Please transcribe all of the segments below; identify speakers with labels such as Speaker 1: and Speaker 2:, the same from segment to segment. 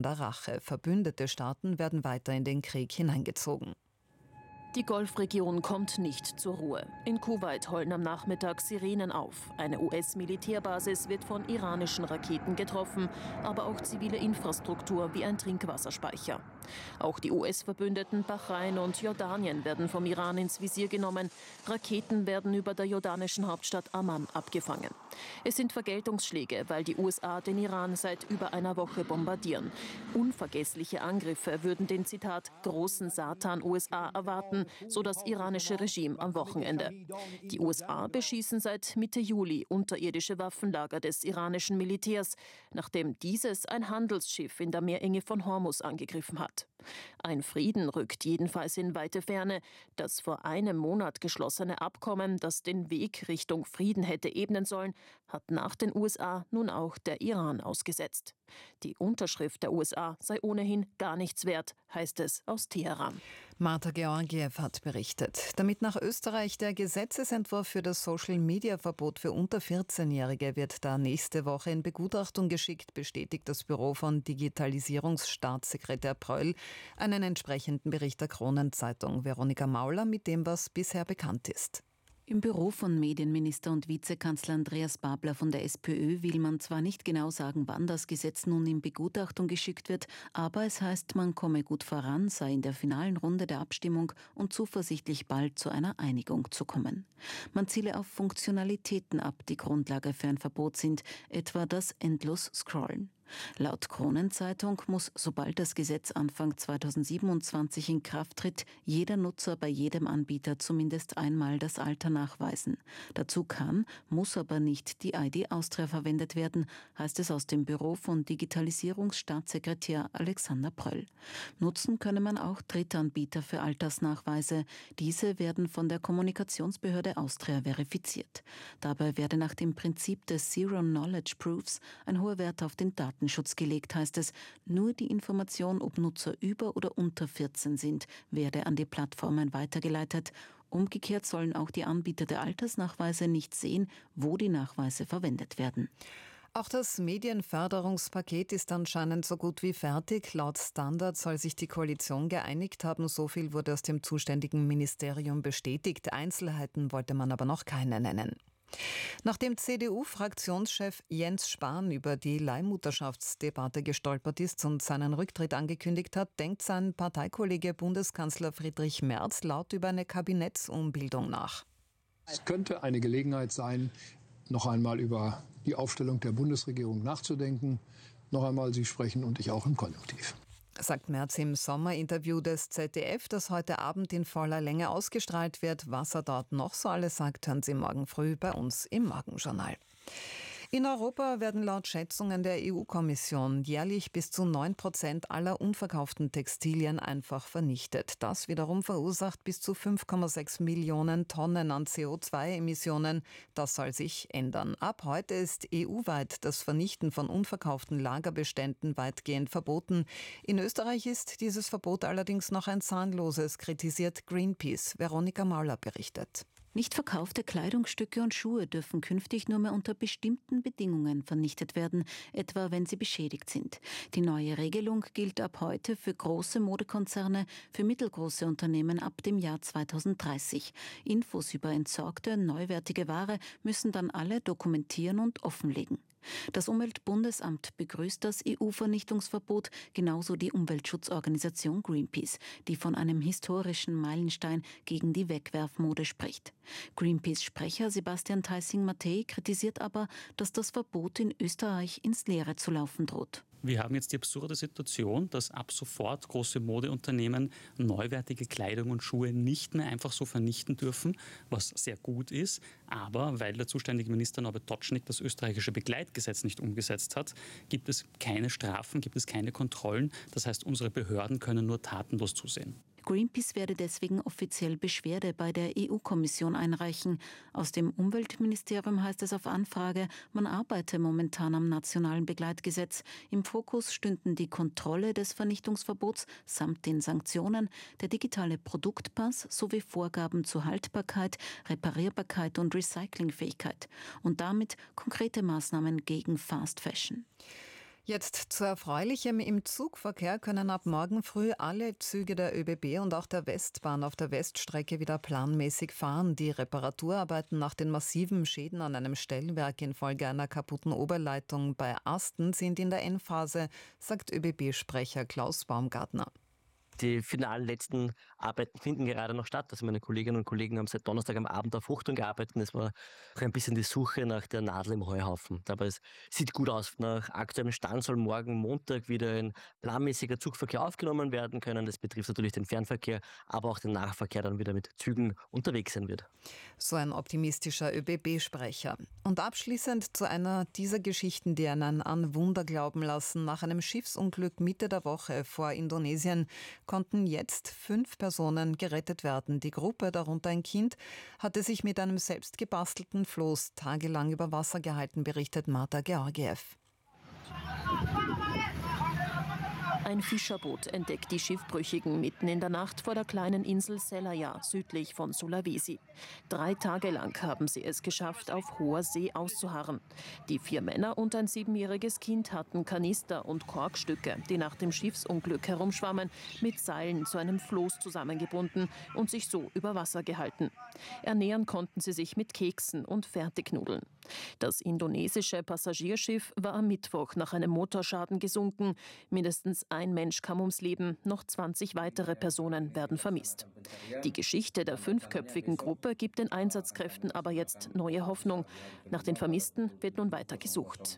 Speaker 1: Rache. Verbündete Staaten werden weiter in den Krieg hineingezogen.
Speaker 2: Die Golfregion kommt nicht zur Ruhe. In Kuwait heulen am Nachmittag Sirenen auf. Eine US-Militärbasis wird von iranischen Raketen getroffen, aber auch zivile Infrastruktur wie ein Trinkwasserspeicher. Auch die US-Verbündeten Bahrain und Jordanien werden vom Iran ins Visier genommen. Raketen werden über der jordanischen Hauptstadt Amman abgefangen. Es sind Vergeltungsschläge, weil die USA den Iran seit über einer Woche bombardieren. Unvergessliche Angriffe würden den, Zitat, großen Satan USA erwarten, so das iranische Regime am Wochenende. Die USA beschießen seit Mitte Juli unterirdische Waffenlager des iranischen Militärs, nachdem dieses ein Handelsschiff in der Meerenge von Hormuz angegriffen hat. Ein Frieden rückt jedenfalls in weite Ferne. Das vor einem Monat geschlossene Abkommen, das den Weg Richtung Frieden hätte ebnen sollen, hat nach den USA nun auch der Iran ausgesetzt. Die Unterschrift der USA sei ohnehin gar nichts wert, heißt es aus Teheran.
Speaker 1: Marta Georgiev hat berichtet. Damit nach Österreich der Gesetzesentwurf für das Social-Media-Verbot für unter 14-Jährige wird da nächste Woche in Begutachtung geschickt, bestätigt das Büro von Digitalisierungsstaatssekretär Pröll einen entsprechenden Bericht der Kronenzeitung. Veronika Mauler mit dem, was bisher bekannt ist.
Speaker 3: Im Büro von Medienminister und Vizekanzler Andreas Babler von der SPÖ will man zwar nicht genau sagen, wann das Gesetz nun in Begutachtung geschickt wird, aber es heißt, man komme gut voran, sei in der finalen Runde der Abstimmung und zuversichtlich bald zu einer Einigung zu kommen. Man ziele auf Funktionalitäten ab, die Grundlage für ein Verbot sind, etwa das Endlos-Scrollen. Laut Kronenzeitung muss, sobald das Gesetz Anfang 2027 in Kraft tritt, jeder Nutzer bei jedem Anbieter zumindest einmal das Alter nachweisen. Dazu muss aber nicht die ID Austria verwendet werden, heißt es aus dem Büro von Digitalisierungsstaatssekretär Alexander Pröll. Nutzen könne man auch Drittanbieter für Altersnachweise. Diese werden von der Kommunikationsbehörde Austria verifiziert. Dabei werde nach dem Prinzip des Zero Knowledge Proofs ein hoher Wert auf den Datenschutz gelegt, heißt es. Nur die Information, ob Nutzer über oder unter 14 sind, werde an die Plattformen weitergeleitet. Umgekehrt sollen auch die Anbieter der Altersnachweise nicht sehen, wo die Nachweise verwendet werden.
Speaker 1: Auch das Medienförderungspaket ist anscheinend so gut wie fertig. Laut Standard soll sich die Koalition geeinigt haben. So viel wurde aus dem zuständigen Ministerium bestätigt. Einzelheiten wollte man aber noch keine nennen. Nachdem CDU-Fraktionschef Jens Spahn über die Leihmutterschaftsdebatte gestolpert ist und seinen Rücktritt angekündigt hat, denkt sein Parteikollege Bundeskanzler Friedrich Merz laut über eine Kabinettsumbildung nach.
Speaker 4: Es könnte eine Gelegenheit sein, noch einmal über die Aufstellung der Bundesregierung nachzudenken. Noch einmal, Sie sprechen und ich auch im Konjunktiv.
Speaker 1: Sagt Merz im Sommerinterview des ZDF, das heute Abend in voller Länge ausgestrahlt wird. Was er dort noch so alles sagt, hören Sie morgen früh bei uns im Morgenjournal. In Europa werden laut Schätzungen der EU-Kommission jährlich bis zu 9% aller unverkauften Textilien einfach vernichtet. Das wiederum verursacht bis zu 5,6 Millionen Tonnen an CO2-Emissionen. Das soll sich ändern. Ab heute ist EU-weit das Vernichten von unverkauften Lagerbeständen weitgehend verboten. In Österreich ist dieses Verbot allerdings noch ein zahnloses, kritisiert Greenpeace. Veronika Mauler berichtet.
Speaker 3: Nicht verkaufte Kleidungsstücke und Schuhe dürfen künftig nur mehr unter bestimmten Bedingungen vernichtet werden, etwa wenn sie beschädigt sind. Die neue Regelung gilt ab heute für große Modekonzerne, für mittelgroße Unternehmen ab dem Jahr 2030. Infos über entsorgte, neuwertige Ware müssen dann alle dokumentieren und offenlegen. Das Umweltbundesamt begrüßt das EU-Vernichtungsverbot, genauso die Umweltschutzorganisation Greenpeace, die von einem historischen Meilenstein gegen die Wegwerfmode spricht. Greenpeace-Sprecher Sebastian Theissing-Matthey kritisiert aber, dass das Verbot in Österreich ins Leere zu laufen droht.
Speaker 5: Wir haben jetzt die absurde Situation, dass ab sofort große Modeunternehmen neuwertige Kleidung und Schuhe nicht mehr einfach so vernichten dürfen, was sehr gut ist. Aber weil der zuständige Minister Norbert Totschnig das österreichische Begleitgesetz nicht umgesetzt hat, gibt es keine Strafen, gibt es keine Kontrollen. Das heißt, unsere Behörden können nur tatenlos zusehen.
Speaker 3: Greenpeace werde deswegen offiziell Beschwerde bei der EU-Kommission einreichen. Aus dem Umweltministerium heißt es auf Anfrage, man arbeite momentan am nationalen Begleitgesetz. Im Fokus stünden die Kontrolle des Vernichtungsverbots samt den Sanktionen, der digitale Produktpass sowie Vorgaben zur Haltbarkeit, Reparierbarkeit und Recyclingfähigkeit und damit konkrete Maßnahmen gegen Fast Fashion.
Speaker 1: Jetzt zu Erfreulichem: Im Zugverkehr können ab morgen früh alle Züge der ÖBB und auch der Westbahn auf der Weststrecke wieder planmäßig fahren. Die Reparaturarbeiten nach den massiven Schäden an einem Stellwerk infolge einer kaputten Oberleitung bei Asten sind in der Endphase, sagt ÖBB-Sprecher Klaus Baumgartner.
Speaker 6: Die finalen letzten Arbeiten finden gerade noch statt. Also meine Kolleginnen und Kollegen haben seit Donnerstag am Abend auf Hochdruck gearbeitet. Es war auch ein bisschen die Suche nach der Nadel im Heuhaufen. Aber es sieht gut aus. Nach aktuellem Stand soll morgen Montag wieder ein planmäßiger Zugverkehr aufgenommen werden können. Das betrifft natürlich den Fernverkehr, aber auch den Nahverkehr dann wieder mit Zügen unterwegs sein wird.
Speaker 1: So ein optimistischer ÖBB-Sprecher. Und abschließend zu einer dieser Geschichten, die einen an Wunder glauben lassen. Nach einem Schiffsunglück Mitte der Woche vor Indonesien konnten jetzt 5 Personen gerettet werden. Die Gruppe, darunter ein Kind, hatte sich mit einem selbst gebastelten Floß tagelang über Wasser gehalten, berichtet Marta Georgiev.
Speaker 2: Ein Fischerboot entdeckt die Schiffbrüchigen mitten in der Nacht vor der kleinen Insel Selayar, südlich von Sulawesi. 3 Tage lang haben sie es geschafft, auf hoher See auszuharren. Die 4 Männer und ein 7-jähriges Kind hatten Kanister und Korkstücke, die nach dem Schiffsunglück herumschwammen, mit Seilen zu einem Floß zusammengebunden und sich so über Wasser gehalten. Ernähren konnten sie sich mit Keksen und Fertignudeln. Das indonesische Passagierschiff war am Mittwoch nach einem Motorschaden gesunken. Mindestens ein Mensch kam ums Leben, noch 20 weitere Personen werden vermisst. Die Geschichte der 5-köpfigen Gruppe gibt den Einsatzkräften aber jetzt neue Hoffnung. Nach den Vermissten wird nun weiter gesucht.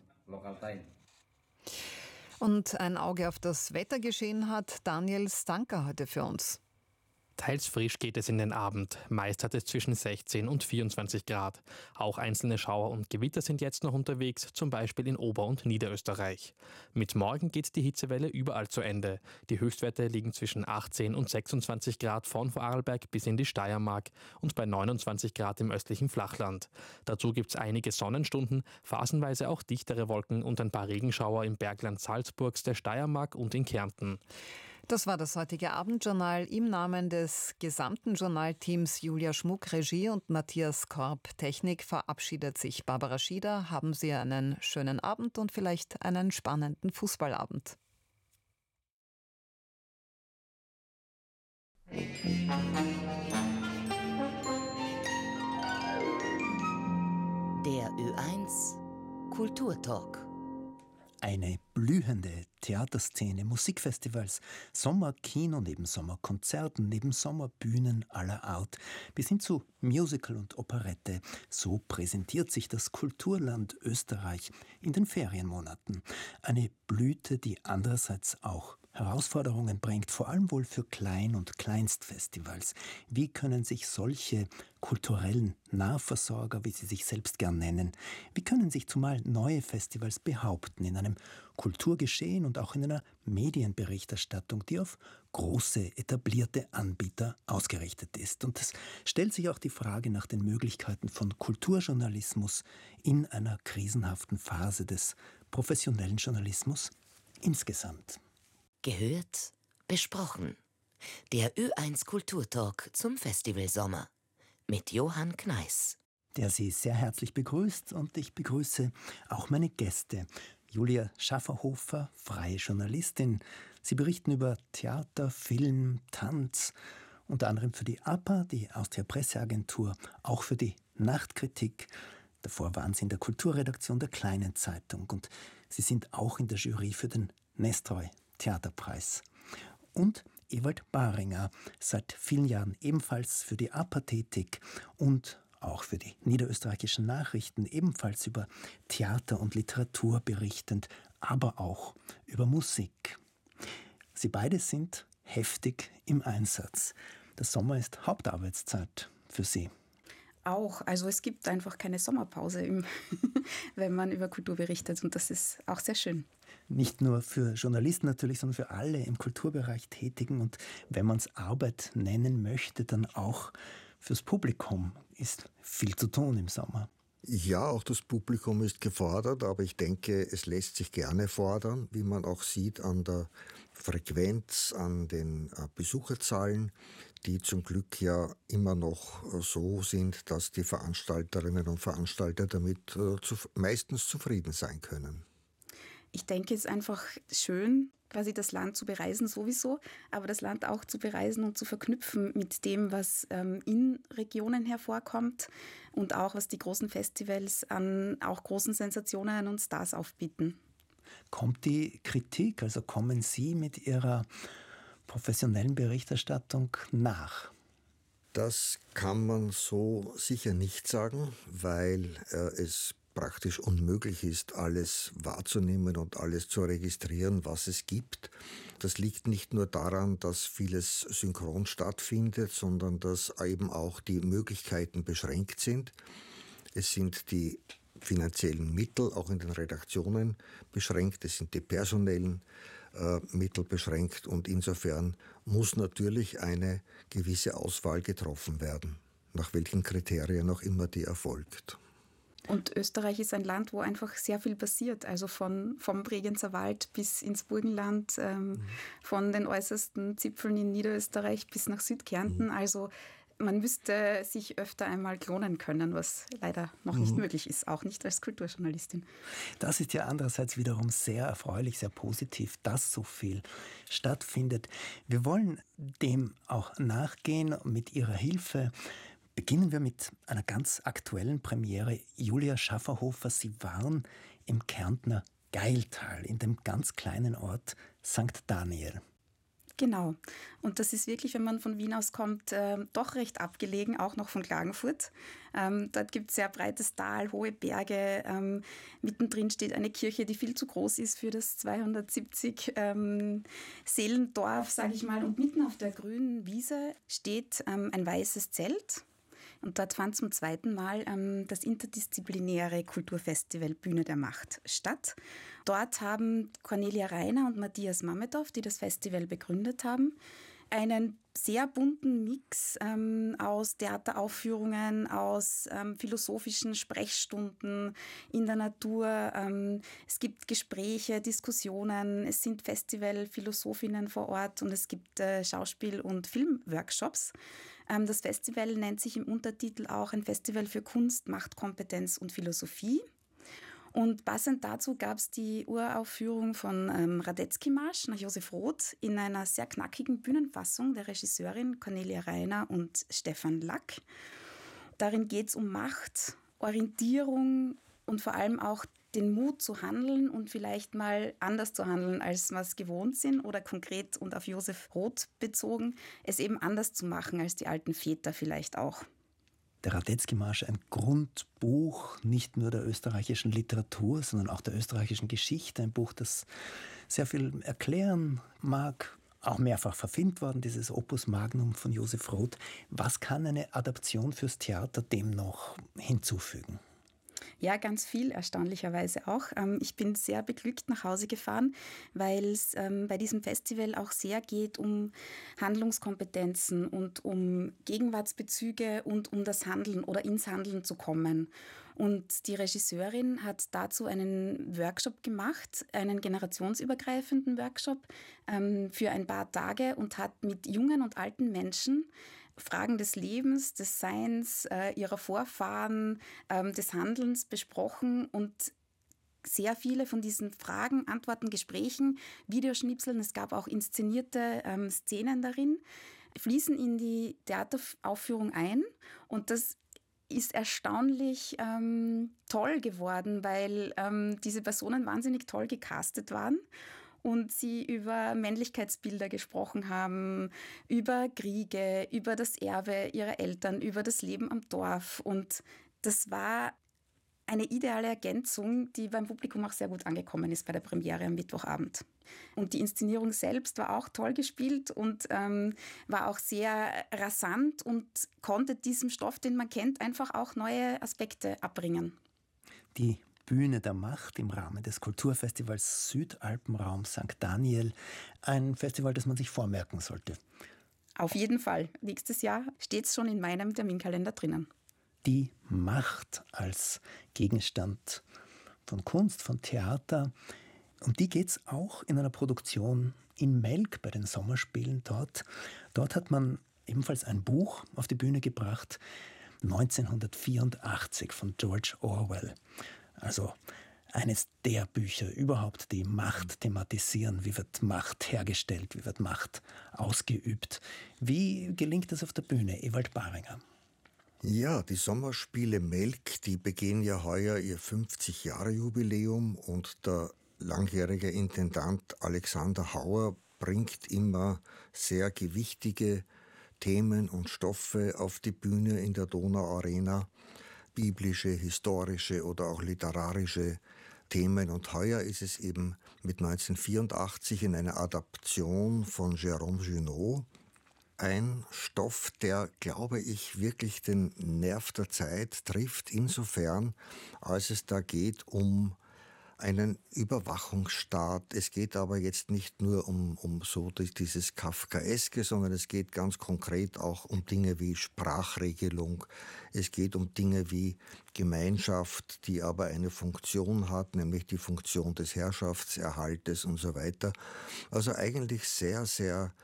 Speaker 1: Und ein Auge auf das Wettergeschehen hat Daniel Stanker heute für uns.
Speaker 7: Teils frisch geht es in den Abend. Meist hat es zwischen 16 und 24 Grad. Auch einzelne Schauer und Gewitter sind jetzt noch unterwegs, zum Beispiel in Ober- und Niederösterreich. Mit morgen geht die Hitzewelle überall zu Ende. Die Höchstwerte liegen zwischen 18 und 26 Grad von Vorarlberg bis in die Steiermark und bei 29 Grad im östlichen Flachland. Dazu gibt es einige Sonnenstunden, phasenweise auch dichtere Wolken und ein paar Regenschauer im Bergland Salzburgs, der Steiermark und in Kärnten.
Speaker 1: Das war das heutige Abendjournal. Im Namen des gesamten Journalteams Julia Schmuck, Regie, und Matthias Korb, Technik, verabschiedet sich Barbara Schieder. Haben Sie einen schönen Abend und vielleicht einen spannenden Fußballabend.
Speaker 8: Der Ö1 Kulturtalk.
Speaker 9: Eine blühende Theaterszene, Musikfestivals, Sommerkino neben Sommerkonzerten, neben Sommerbühnen aller Art, bis hin zu Musical und Operette. So präsentiert sich das Kulturland Österreich in den Ferienmonaten. Eine Blüte, die andererseits auch Herausforderungen bringt, vor allem wohl für Klein- und Kleinstfestivals. Wie können sich solche kulturellen Nahversorger, wie sie sich selbst gern nennen, wie können sich zumal neue Festivals behaupten in einem Kulturgeschehen und auch in einer Medienberichterstattung, die auf große, etablierte Anbieter ausgerichtet ist? Und es stellt sich auch die Frage nach den Möglichkeiten von Kulturjournalismus in einer krisenhaften Phase des professionellen Journalismus insgesamt.
Speaker 8: Gehört, besprochen. Der Ö1 Kulturtalk zum Festivalsommer mit Johann Kneiß,
Speaker 9: der Sie sehr herzlich begrüßt, und ich begrüße auch meine Gäste. Julia Schafferhofer, freie Journalistin. Sie berichten über Theater, Film, Tanz, unter anderem für die APA, die Austria Presseagentur, auch für die Nachtkritik. Davor waren Sie in der Kulturredaktion der Kleinen Zeitung und Sie sind auch in der Jury für den Nestroy Theaterpreis. Und Ewald Baringer, seit vielen Jahren ebenfalls für die APA tätig und auch für die niederösterreichischen Nachrichten, ebenfalls über Theater und Literatur berichtend, aber auch über Musik. Sie beide sind heftig im Einsatz. Der Sommer ist Hauptarbeitszeit für Sie.
Speaker 10: Auch, also es gibt einfach keine Sommerpause, wenn man über Kultur berichtet, und das ist auch sehr schön.
Speaker 9: Nicht nur für Journalisten natürlich, sondern für alle im Kulturbereich Tätigen, und wenn man es Arbeit nennen möchte, dann auch fürs Publikum ist viel zu tun im Sommer.
Speaker 11: Ja, auch das Publikum ist gefordert, aber ich denke, es lässt sich gerne fordern, wie man auch sieht an der Frequenz, an den Besucherzahlen, die zum Glück ja immer noch so sind, dass die Veranstalterinnen und Veranstalter damit meistens zufrieden sein können.
Speaker 10: Ich denke, es ist einfach schön, quasi das Land zu bereisen sowieso, aber das Land auch zu bereisen und zu verknüpfen mit dem, was in Regionen hervorkommt und auch was die großen Festivals an auch großen Sensationen und Stars aufbieten.
Speaker 9: Kommt die Kritik, also kommen Sie mit Ihrer professionellen Berichterstattung nach?
Speaker 11: Das kann man so sicher nicht sagen, weil es praktisch unmöglich ist, alles wahrzunehmen und alles zu registrieren, was es gibt. Das liegt nicht nur daran, dass vieles synchron stattfindet, sondern dass eben auch die Möglichkeiten beschränkt sind. Es sind die finanziellen Mittel auch in den Redaktionen beschränkt, es sind die personellen Mittel beschränkt und insofern muss natürlich eine gewisse Auswahl getroffen werden, nach welchen Kriterien auch immer die erfolgt.
Speaker 10: Und Österreich ist ein Land, wo einfach sehr viel passiert, also vom Bregenzer Wald bis ins Burgenland, von den äußersten Zipfeln in Niederösterreich bis nach Südkärnten. Also man müsste sich öfter einmal klonen können, was leider noch nicht möglich ist, auch nicht als Kulturjournalistin.
Speaker 9: Das ist ja andererseits wiederum sehr erfreulich, sehr positiv, dass so viel stattfindet. Wir wollen dem auch nachgehen mit Ihrer Hilfe. Beginnen wir mit einer ganz aktuellen Premiere. Julia Schafferhofer, Sie waren im Kärntner Gailtal, in dem ganz kleinen Ort St. Daniel.
Speaker 10: Genau. Und das ist wirklich, wenn man von Wien aus kommt, doch recht abgelegen, auch noch von Klagenfurt. Dort gibt es sehr breites Tal, hohe Berge. Mittendrin steht eine Kirche, die viel zu groß ist für das 270 Seelendorf, sage ich mal. Und mitten auf der grünen Wiese steht ein weißes Zelt. Und dort fand zum zweiten Mal das interdisziplinäre Kulturfestival Bühne der Macht statt. Dort haben Cornelia Reiner und Matthias Mamedov, die das Festival begründet haben, einen sehr bunten Mix aus Theateraufführungen, aus philosophischen Sprechstunden in der Natur. Es gibt Gespräche, Diskussionen, es sind Festivalphilosophinnen vor Ort und es gibt Schauspiel- und Filmworkshops. Das Festival nennt sich im Untertitel auch ein Festival für Kunst, Macht, Kompetenz und Philosophie. Und passend dazu gab es die Uraufführung von Radetzky-Marsch nach Josef Roth in einer sehr knackigen Bühnenfassung der Regisseurin Cornelia Reiner und Stefan Lack. Darin geht es um Macht, Orientierung und vor allem auch den Mut zu handeln und vielleicht mal anders zu handeln, als wir es gewohnt sind oder konkret und auf Josef Roth bezogen, es eben anders zu machen als die alten Väter vielleicht auch.
Speaker 9: Der Radetzky-Marsch, ein Grundbuch nicht nur der österreichischen Literatur, sondern auch der österreichischen Geschichte. Ein Buch, das sehr viel erklären mag, auch mehrfach verfilmt worden, dieses Opus Magnum von Josef Roth. Was kann eine Adaption fürs Theater dem noch hinzufügen?
Speaker 10: Ja, ganz viel, erstaunlicherweise auch. Ich bin sehr beglückt nach Hause gefahren, weil es bei diesem Festival auch sehr geht um Handlungskompetenzen und um Gegenwartsbezüge und um das Handeln oder ins Handeln zu kommen. Und die Regisseurin hat dazu einen Workshop gemacht, einen generationsübergreifenden Workshop für ein paar Tage und hat mit jungen und alten Menschen Fragen des Lebens, des Seins, ihrer Vorfahren, des Handelns besprochen und sehr viele von diesen Fragen, Antworten, Gesprächen, Videoschnipseln, es gab auch inszenierte Szenen darin, fließen in die Theateraufführung ein und das ist erstaunlich toll geworden, weil diese Personen wahnsinnig toll gecastet waren. Und sie über Männlichkeitsbilder gesprochen haben, über Kriege, über das Erbe ihrer Eltern, über das Leben am Dorf. Und das war eine ideale Ergänzung, die beim Publikum auch sehr gut angekommen ist bei der Premiere am Mittwochabend. Und die Inszenierung selbst war auch toll gespielt und war auch sehr rasant und konnte diesem Stoff, den man kennt, einfach auch neue Aspekte abbringen.
Speaker 9: Die Bühne der Macht im Rahmen des Kulturfestivals Südalpenraum St. Daniel. Ein Festival, das man sich vormerken sollte.
Speaker 10: Auf jeden Fall. Nächstes Jahr steht es schon in meinem Terminkalender drinnen.
Speaker 9: Die Macht als Gegenstand von Kunst, von Theater. Um die geht es auch in einer Produktion in Melk bei den Sommerspielen dort. Dort hat man ebenfalls ein Buch auf die Bühne gebracht, 1984 von George Orwell. Also eines der Bücher überhaupt, die Macht thematisieren. Wie wird Macht hergestellt? Wie wird Macht ausgeübt? Wie gelingt das auf der Bühne? Ewald Baringer.
Speaker 11: Ja, die Sommerspiele Melk, die begehen ja heuer ihr 50-Jahre-Jubiläum und der langjährige Intendant Alexander Hauer bringt immer sehr gewichtige Themen und Stoffe auf die Bühne in der Donauarena. Biblische, historische oder auch literarische Themen. Und heuer ist es eben mit 1984 in einer Adaption von Jérôme Junot ein Stoff, der, glaube ich, wirklich den Nerv der Zeit trifft, insofern, als es da geht um einen Überwachungsstaat. Es geht aber jetzt nicht nur um so dieses Kafkaeske, sondern es geht ganz konkret auch um Dinge wie Sprachregelung. Es geht um Dinge wie Gemeinschaft, die aber eine Funktion hat, nämlich die Funktion des Herrschaftserhaltes und so weiter. Also eigentlich sehr, sehr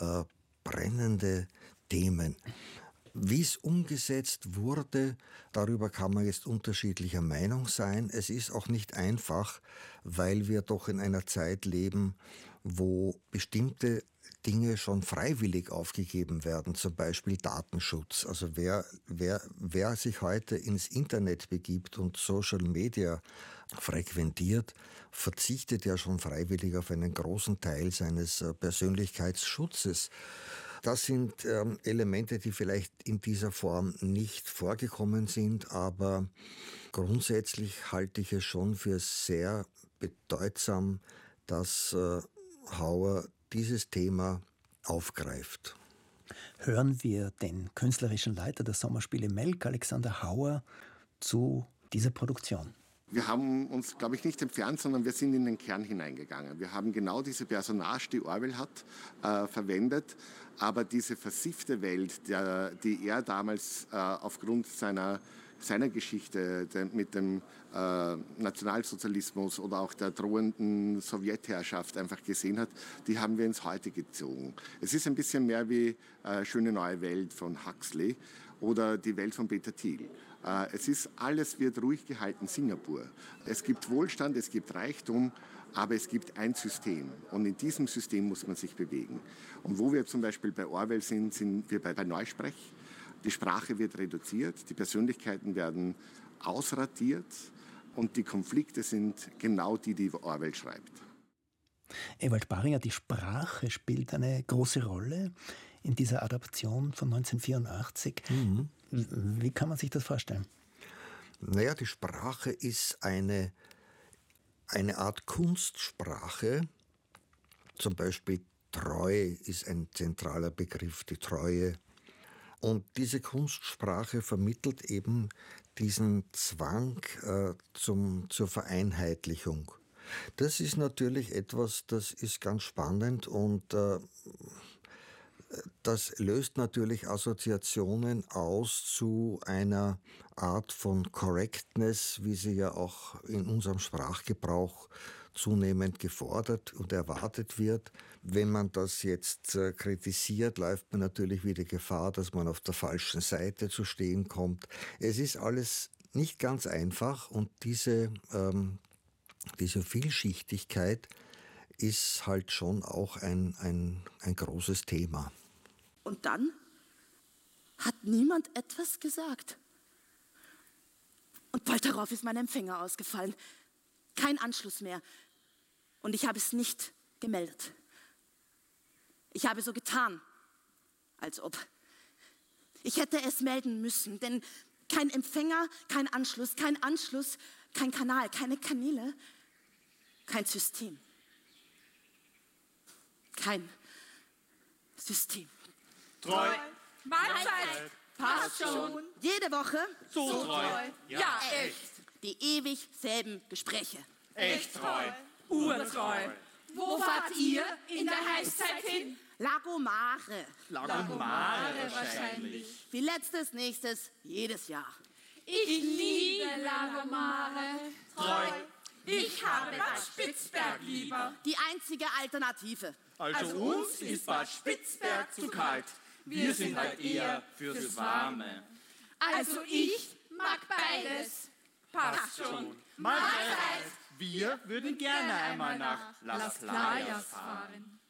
Speaker 11: brennende Themen. Wie es umgesetzt wurde, darüber kann man jetzt unterschiedlicher Meinung sein. Es ist auch nicht einfach, weil wir doch in einer Zeit leben, wo bestimmte Dinge schon freiwillig aufgegeben werden, zum Beispiel Datenschutz. Also wer sich heute ins Internet begibt und Social Media frequentiert, verzichtet ja schon freiwillig auf einen großen Teil seines Persönlichkeitsschutzes. Das sind Elemente, die vielleicht in dieser Form nicht vorgekommen sind, aber grundsätzlich halte ich es schon für sehr bedeutsam, dass Hauer dieses Thema aufgreift.
Speaker 9: Hören wir den künstlerischen Leiter der Sommerspiele Melk, Alexander Hauer, zu dieser Produktion.
Speaker 12: Wir haben uns, glaube ich, nicht entfernt, sondern wir sind in den Kern hineingegangen. Wir haben genau diese Personage, die Orwell hat, verwendet, aber diese versiffte Welt, die er damals aufgrund seiner Geschichte mit dem Nationalsozialismus oder auch der drohenden Sowjetherrschaft einfach gesehen hat, die haben wir ins Heute gezogen. Es ist ein bisschen mehr wie Schöne neue Welt von Huxley oder die Welt von Peter Thiel. Alles wird ruhig gehalten, Singapur. Es gibt Wohlstand, es gibt Reichtum, aber es gibt ein System. Und in diesem System muss man sich bewegen. Und wo wir zum Beispiel bei Orwell sind, sind wir bei Neusprech. Die Sprache wird reduziert, die Persönlichkeiten werden ausradiert und die Konflikte sind genau die Orwell schreibt.
Speaker 9: Ewald Baringer, die Sprache spielt eine große Rolle in dieser Adaption von 1984. Mhm. Wie kann man sich das vorstellen?
Speaker 11: Naja, die Sprache ist eine Art Kunstsprache. Zum Beispiel Treue ist ein zentraler Begriff, die Treue. Und diese Kunstsprache vermittelt eben diesen Zwang zur Vereinheitlichung. Das ist natürlich etwas, das ist ganz spannend und das löst natürlich Assoziationen aus zu einer Art von Correctness, wie sie ja auch in unserem Sprachgebrauch zunehmend gefordert und erwartet wird. Wenn man das jetzt kritisiert, läuft man natürlich wieder Gefahr, dass man auf der falschen Seite zu stehen kommt. Es ist alles nicht ganz einfach und diese Vielschichtigkeit ist halt schon auch ein großes Thema.
Speaker 13: Und dann hat niemand etwas gesagt. Und bald darauf ist mein Empfänger ausgefallen. Kein Anschluss mehr. Und ich habe es nicht gemeldet. Ich habe so getan, als ob. Ich hätte es melden müssen, denn kein Empfänger, kein Anschluss, kein Kanal, keine Kanäle, kein System. Kein System.
Speaker 14: Treu. Mahlzeit. Passt schon.
Speaker 13: Jede Woche.
Speaker 14: So treu. Ja, echt.
Speaker 13: Die ewig selben Gespräche.
Speaker 14: Echt treu. Urtreu.
Speaker 15: Wo fahrt ihr in der Heißzeit hin?
Speaker 13: Lagomare.
Speaker 14: Lagomare wahrscheinlich.
Speaker 13: Wie letztes, nächstes, jedes Jahr.
Speaker 15: Ich liebe Lagomare.
Speaker 14: Treu.
Speaker 15: Ich habe Bad Spitzberg lieber.
Speaker 13: Die einzige Alternative.
Speaker 14: Also uns ist Bad Spitzberg zu kalt. Wir sind halt eher fürs Warme.
Speaker 15: Also ich mag beides. Passt schon.
Speaker 14: Mahlzeit. Wir würden gerne einmal nach Las Playas fahren.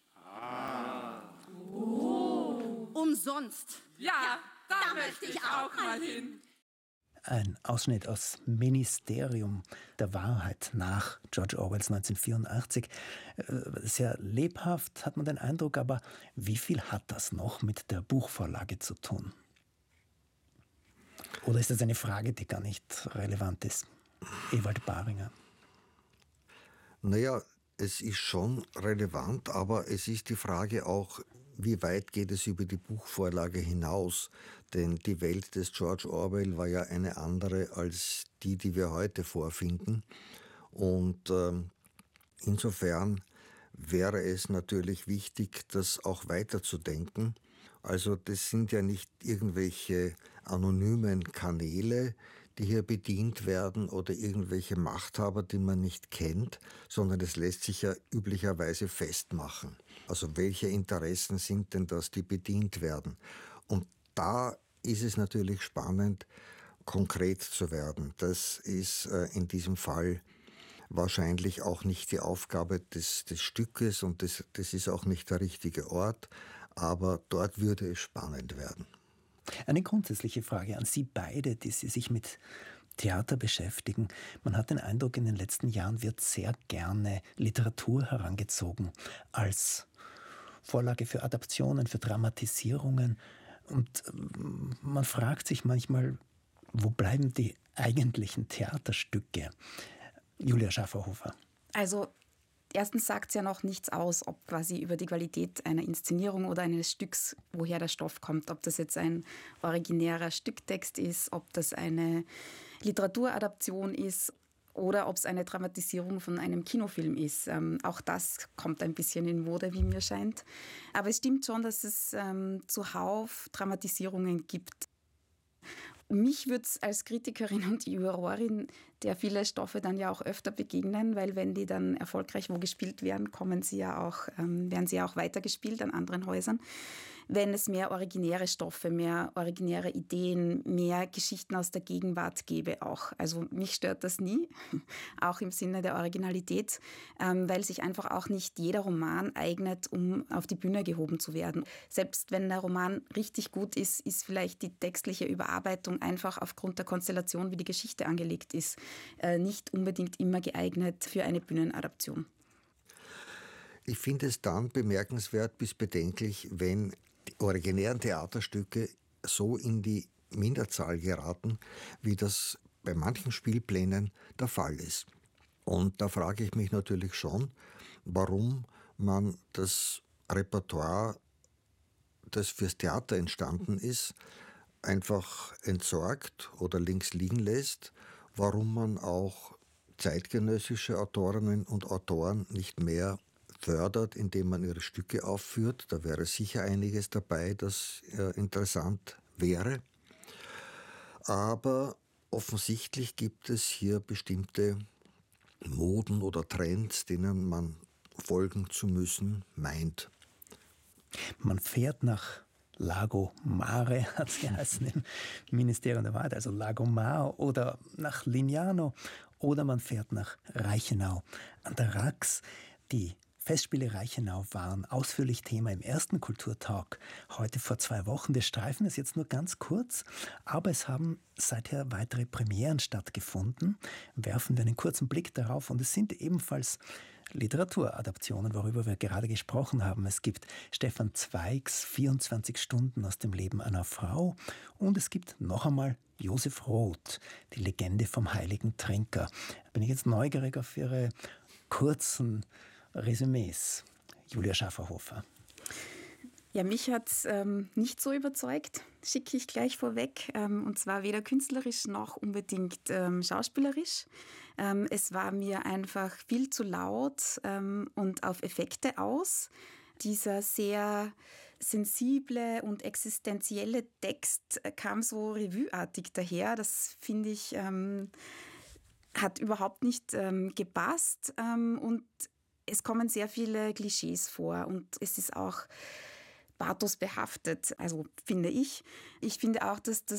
Speaker 13: Umsonst.
Speaker 15: Ja, da möchte ich auch mal hin.
Speaker 9: Ein Ausschnitt aus Ministerium der Wahrheit nach George Orwells 1984. Sehr lebhaft hat man den Eindruck, aber wie viel hat das noch mit der Buchvorlage zu tun? Oder ist das eine Frage, die gar nicht relevant ist? Ewald Baringer.
Speaker 11: Naja, es ist schon relevant, aber es ist die Frage auch, wie weit geht es über die Buchvorlage hinaus? Denn die Welt des George Orwell war ja eine andere als die wir heute vorfinden. Und insofern wäre es natürlich wichtig, das auch weiterzudenken. Also das sind ja nicht irgendwelche anonymen Kanäle, die hier bedient werden oder irgendwelche Machthaber, die man nicht kennt, sondern es lässt sich ja üblicherweise festmachen. Also welche Interessen sind denn das, die bedient werden? Und da ist es natürlich spannend, konkret zu werden. Das ist in diesem Fall wahrscheinlich auch nicht die Aufgabe des Stückes und das ist auch nicht der richtige Ort, aber dort würde es spannend werden.
Speaker 9: Eine grundsätzliche Frage an Sie beide, die Sie sich mit Theater beschäftigen. Man hat den Eindruck, in den letzten Jahren wird sehr gerne Literatur herangezogen als Vorlage für Adaptionen, für Dramatisierungen. Und man fragt sich manchmal, wo bleiben die eigentlichen Theaterstücke? Julia Schafferhofer.
Speaker 10: Also erstens sagt es ja noch nichts aus, ob quasi über die Qualität einer Inszenierung oder eines Stücks, woher der Stoff kommt, ob das jetzt ein originärer Stücktext ist, ob das eine Literaturadaption ist oder ob es eine Dramatisierung von einem Kinofilm ist. Auch das kommt ein bisschen in Mode, wie mir scheint. Aber es stimmt schon, dass es zuhauf Dramatisierungen gibt. Mich würde es als Kritikerin und Jurorin der viele Stoffe dann ja auch öfter begegnen, weil wenn die dann erfolgreich wo gespielt werden, werden sie ja auch weitergespielt an anderen Häusern. Wenn es mehr originäre Stoffe, mehr originäre Ideen, mehr Geschichten aus der Gegenwart gäbe auch. Also mich stört das nie, auch im Sinne der Originalität, weil sich einfach auch nicht jeder Roman eignet, um auf die Bühne gehoben zu werden. Selbst wenn der Roman richtig gut ist, ist vielleicht die textliche Überarbeitung einfach aufgrund der Konstellation, wie die Geschichte angelegt ist, nicht unbedingt immer geeignet für eine Bühnenadaption.
Speaker 11: Ich finde es dann bemerkenswert bis bedenklich, wenn die originären Theaterstücke so in die Minderzahl geraten, wie das bei manchen Spielplänen der Fall ist. Und da frage ich mich natürlich schon, warum man das Repertoire, das fürs Theater entstanden ist, einfach entsorgt oder links liegen lässt, warum man auch zeitgenössische Autorinnen und Autoren nicht mehr fördert, indem man ihre Stücke aufführt. Da wäre sicher einiges dabei, das interessant wäre. Aber offensichtlich gibt es hier bestimmte Moden oder Trends, denen man folgen zu müssen meint.
Speaker 9: Man fährt nach Lago Mare, hat es geheißen im Ministerium der Wahrheit, also Lago Mare, oder nach Lignano, oder man fährt nach Reichenau an der Rax. Die Festspiele Reichenau waren ausführlich Thema im ersten Kulturtalk heute vor 2 Wochen. Wir streifen es jetzt nur ganz kurz, aber es haben seither weitere Premieren stattgefunden. Werfen wir einen kurzen Blick darauf und es sind ebenfalls Literaturadaptionen, worüber wir gerade gesprochen haben. Es gibt Stefan Zweigs 24 Stunden aus dem Leben einer Frau und es gibt noch einmal Josef Roth, die Legende vom heiligen Trinker. Bin ich jetzt neugierig auf Ihre kurzen Resümees. Julia Schafferhofer.
Speaker 10: Ja, mich hat es nicht so überzeugt, schicke ich gleich vorweg. Und zwar weder künstlerisch noch unbedingt schauspielerisch. Es war mir einfach viel zu laut und auf Effekte aus. Dieser sehr sensible und existenzielle Text kam so revueartig daher. Das finde ich, hat überhaupt nicht gepasst. Und es kommen sehr viele Klischees vor und es ist auch pathosbehaftet, also finde ich. Ich finde auch, dass das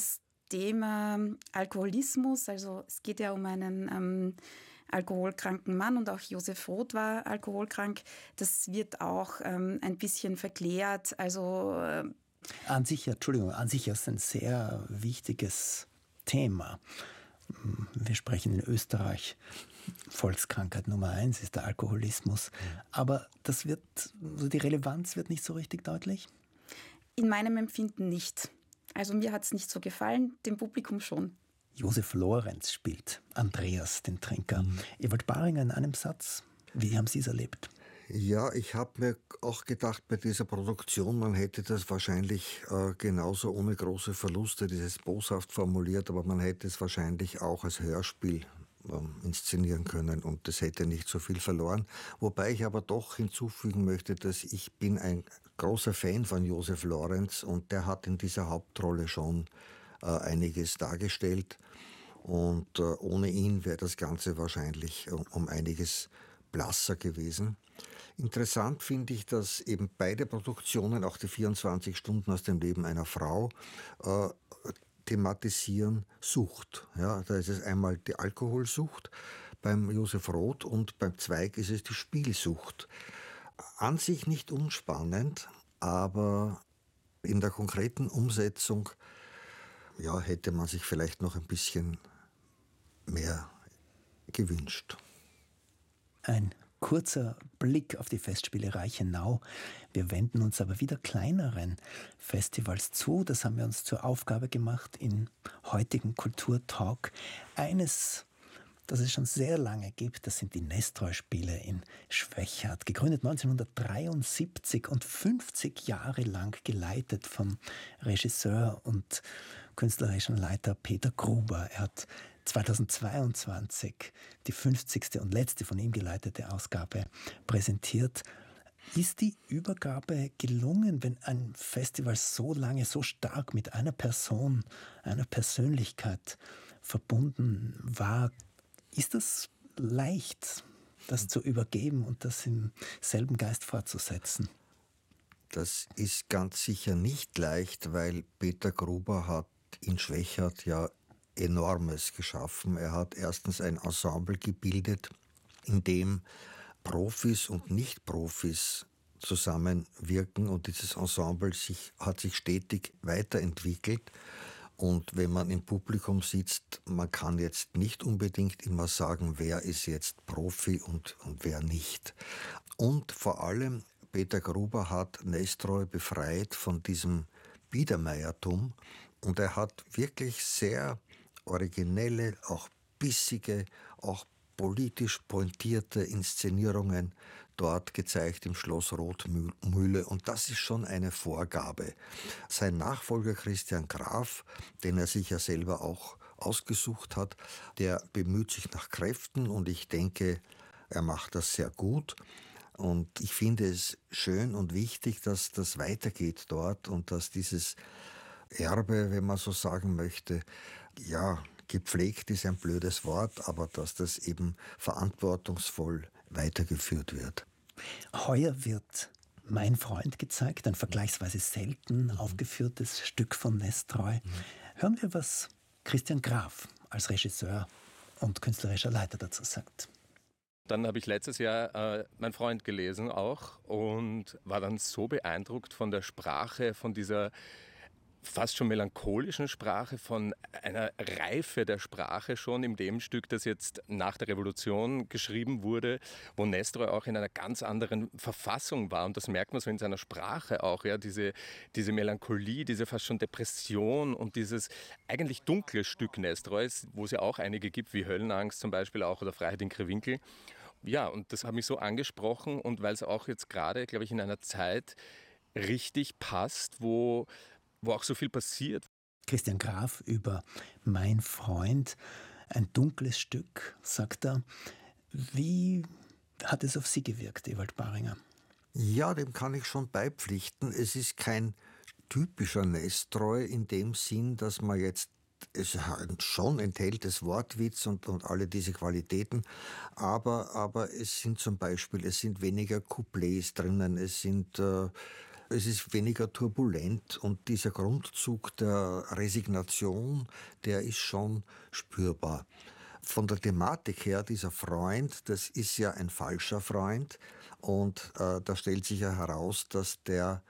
Speaker 10: Thema Alkoholismus, also es geht ja um einen alkoholkranken Mann und auch Josef Roth war alkoholkrank. Das wird auch ein bisschen verklärt. Also
Speaker 9: an sich ist es ein sehr wichtiges Thema. Wir sprechen in Österreich, Volkskrankheit Nummer 1 ist der Alkoholismus. Aber die Relevanz wird nicht so richtig deutlich?
Speaker 10: In meinem Empfinden nicht. Also mir hat es nicht so gefallen, dem Publikum schon.
Speaker 9: Josef Lorenz spielt Andreas, den Trinker. Ewald Baringer in einem Satz. Wie haben Sie es erlebt?
Speaker 11: Ja, ich habe mir auch gedacht, bei dieser Produktion, man hätte das wahrscheinlich genauso ohne große Verluste, dieses boshaft formuliert, aber man hätte es wahrscheinlich auch als Hörspiel inszenieren können und das hätte nicht so viel verloren. Wobei ich aber doch hinzufügen möchte, dass ich bin ein großer Fan von Josef Lorenz und der hat in dieser Hauptrolle schon einiges dargestellt und ohne ihn wäre das Ganze wahrscheinlich um einiges blasser gewesen. Interessant finde ich, dass eben beide Produktionen, auch die 24 Stunden aus dem Leben einer Frau, thematisieren Sucht. Ja, da ist es einmal die Alkoholsucht beim Josef Roth und beim Zweig ist es die Spielsucht. An sich nicht unspannend, aber in der konkreten Umsetzung hätte man sich vielleicht noch ein bisschen mehr gewünscht.
Speaker 9: Ein kurzer Blick auf die Festspiele Reichenau. Wir wenden uns aber wieder kleineren Festivals zu. Das haben wir uns zur Aufgabe gemacht im heutigen Kulturtalk. Eines, das es schon sehr lange gibt, das sind die Nestroy-Spiele in Schwechat. Gegründet 1973 und 50 Jahre lang geleitet vom Regisseur und künstlerischen Leiter Peter Gruber. Er hat 2022 die 50. und letzte von ihm geleitete Ausgabe präsentiert. Ist die Übergabe gelungen, wenn ein Festival so lange, so stark mit einer Person, einer Persönlichkeit verbunden war? Ist das leicht, das zu übergeben und das im selben Geist fortzusetzen?
Speaker 11: Das ist ganz sicher nicht leicht, weil Peter Gruber hat in Schwechat Enormes geschaffen. Er hat erstens ein Ensemble gebildet, in dem Profis und Nicht-Profis zusammenwirken und dieses Ensemble hat sich stetig weiterentwickelt. Und wenn man im Publikum sitzt, man kann jetzt nicht unbedingt immer sagen, wer ist jetzt Profi und wer nicht. Und vor allem Peter Gruber hat Nestroy befreit von diesem Biedermeiertum und er hat wirklich sehr originelle, auch bissige, auch politisch pointierte Inszenierungen dort gezeigt im Schloss Rothmühle und das ist schon eine Vorgabe. Sein Nachfolger Christian Graf, den er sich ja selber auch ausgesucht hat, der bemüht sich nach Kräften und ich denke, er macht das sehr gut. Und ich finde es schön und wichtig, dass das weitergeht dort und dass dieses Erbe, wenn man so sagen möchte, gepflegt ist ein blödes Wort, aber dass das eben verantwortungsvoll weitergeführt wird.
Speaker 9: Heuer wird Mein Freund gezeigt, ein vergleichsweise selten aufgeführtes Stück von Nestroy. Hören wir, was Christian Graf als Regisseur und künstlerischer Leiter dazu sagt.
Speaker 16: Dann habe ich letztes Jahr Mein Freund gelesen auch und war dann so beeindruckt von der Sprache, von dieser fast schon melancholischen Sprache, von einer Reife der Sprache schon in dem Stück, das jetzt nach der Revolution geschrieben wurde, wo Nestroy auch in einer ganz anderen Verfassung war und das merkt man so in seiner Sprache auch, ja, diese Melancholie, diese fast schon Depression und dieses eigentlich dunkle Stück Nestroys, wo es ja auch einige gibt, wie Höllenangst zum Beispiel auch oder Freiheit in Krawinkel. Ja, und das hat mich so angesprochen und weil es auch jetzt gerade, glaube ich, in einer Zeit richtig passt, wo auch so viel passiert.
Speaker 9: Christian Graf über Mein Freund, ein dunkles Stück, sagt er. Wie hat es auf Sie gewirkt, Ewald Baringer?
Speaker 11: Ja, dem kann ich schon beipflichten. Es ist kein typischer Nestroy in dem Sinn, dass man jetzt, es schon enthält es Wortwitz und alle diese Qualitäten, aber es sind zum Beispiel, es sind weniger Couplets drinnen, es sind Es ist weniger turbulent und dieser Grundzug der Resignation, der ist schon spürbar. Von der Thematik her, dieser Freund, das ist ja ein falscher Freund und da stellt sich ja heraus, dass der